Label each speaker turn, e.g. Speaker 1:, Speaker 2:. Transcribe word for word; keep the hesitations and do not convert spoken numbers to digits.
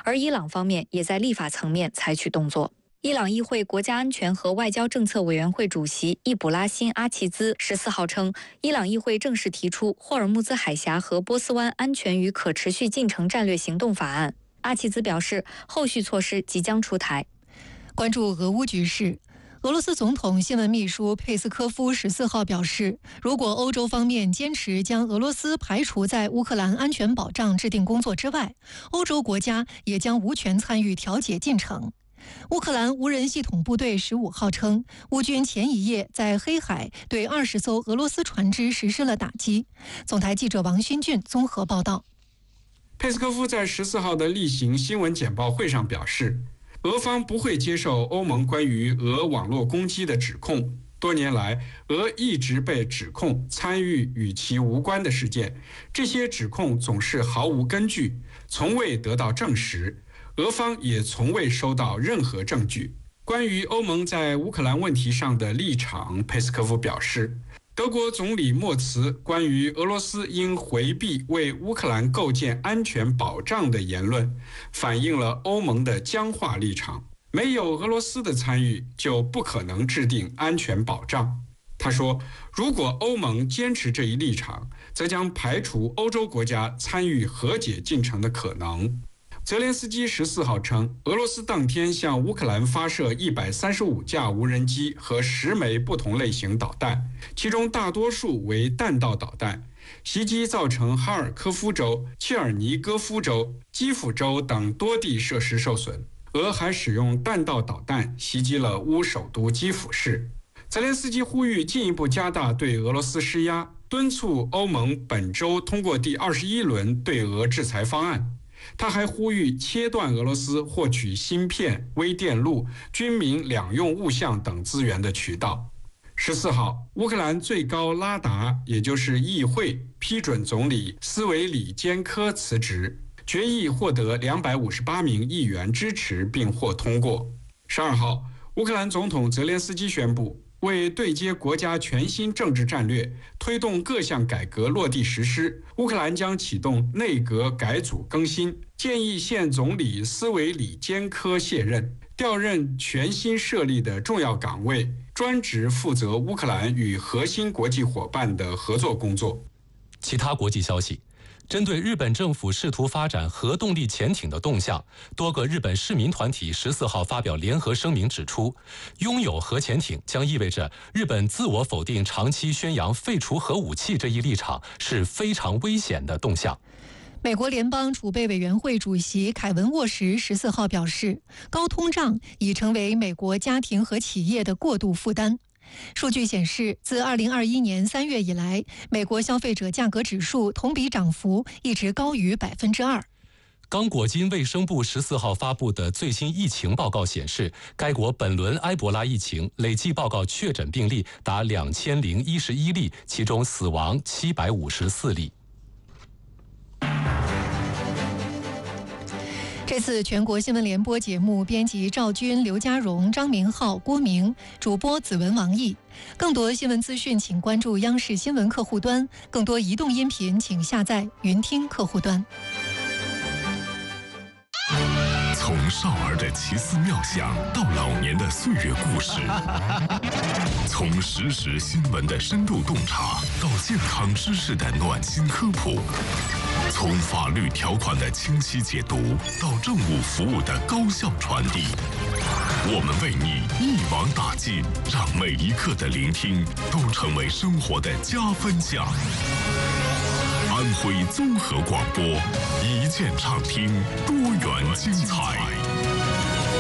Speaker 1: 而伊朗方面也在立法层面采取动作。伊朗议会国家安全和外交政策委员会主席易卜拉欣·阿齐兹十四号称，伊朗议会正式提出霍尔木兹海峡和波斯湾安全与可持续进程战略行动法案。阿齐兹表示，后续措施即将出台。
Speaker 2: 关注俄乌局势。俄罗斯总统新闻秘书佩斯科夫十四号表示，如果欧洲方面坚持将俄罗斯排除在乌克兰安全保障制定工作之外，欧洲国家也将无权参与调解进程。乌克兰无人系统部队十五号称，乌军前一夜在黑海对二十艘俄罗斯船只实施了打击。总台记者王勋俊综合报道。
Speaker 3: 佩斯科夫在十四号的例行新闻简报会上表示，俄方不会接受欧盟关于俄网络攻击的指控。多年来，俄一直被指控参与与其无关的事件，这些指控总是毫无根据，从未得到证实。俄方也从未收到任何证据。关于欧盟在乌克兰问题上的立场，佩斯科夫表示，德国总理默茨关于俄罗斯应回避为乌克兰构建安全保障的言论，反映了欧盟的僵化立场。没有俄罗斯的参与，就不可能制定安全保障。他说，如果欧盟坚持这一立场，则将排除欧洲国家参与和解进程的可能。泽连斯基十四号称，俄罗斯当天向乌克兰发射一百三十五架无人机和十枚不同类型导弹，其中大多数为弹道导弹。袭击造成哈尔科夫州、切尔尼戈夫州、基辅州等多地设施受损。俄还使用弹道导弹袭击了乌首都基辅市。泽连斯基呼吁进一步加大对俄罗斯施压，敦促欧盟本周通过第二十一轮对俄制裁方案。他还呼吁切断俄罗斯获取芯片、微电路、军民两用物项等资源的渠道。十四号，乌克兰最高拉达，也就是议会，批准总理斯维里坚科辞职，决议获得两百五十八名议员支持并获通过。十二号，乌克兰总统泽连斯基宣布，为对接国家全新政治战略，推动各项改革落地实施，乌克兰将启动内阁改组更新，建议现总理斯维里坚科卸任，调任全新设立的重要岗位，专职负责乌克兰与核心国际伙伴的合作工作。
Speaker 4: 其他国际消息，针对日本政府试图发展核动力潜艇的动向，多个日本市民团体十四号发表联合声明指出，拥有核潜艇将意味着日本自我否定长期宣扬废除核武器这一立场是非常危险的动向。
Speaker 2: 美国联邦储备委员会主席凯文·沃什十四号表示，高通胀已成为美国家庭和企业的过度负担。数据显示，自二零二一年三月以来，美国消费者价格指数同比涨幅一直高于百分之二。
Speaker 4: 刚果金卫生部十四号发布的最新疫情报告显示，该国本轮埃博拉疫情累计报告确诊病例达两千零一十一例，其中死亡七百五十四例。
Speaker 2: 这次全国新闻联播节目编辑赵军、刘家荣、张明浩、郭明，主播子文、王毅。更多新闻资讯，请关注央视新闻客户端；更多移动音频，请下载云听客户端。
Speaker 5: 从少儿的奇思妙想到老年的岁月故事，从实时新闻的深度洞察到健康知识的暖心科普，从法律条款的清晰解读到政务服务的高效传递，我们为你一网打尽，让每一刻的聆听都成为生活的加分项。安徽综合广播，一键畅听，多元精彩。